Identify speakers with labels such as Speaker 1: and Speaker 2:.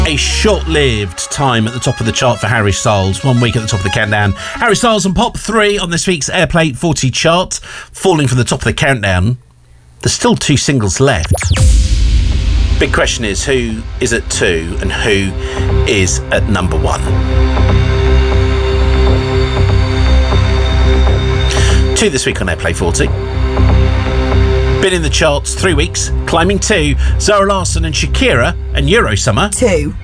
Speaker 1: A short-lived time at the top of the chart for Harry Styles. 1 week at the top of the countdown. Harry Styles on Pop 3 on this week's Airplay 40 chart. Falling from the top of the countdown. There's still 2 singles left. Big question is, who is at 2 and who is at number 1? 2 this week on Airplay 40. Been in the charts 3 weeks, climbing 2. Zara Larsson and Shakira and Eurosummer.
Speaker 2: 2.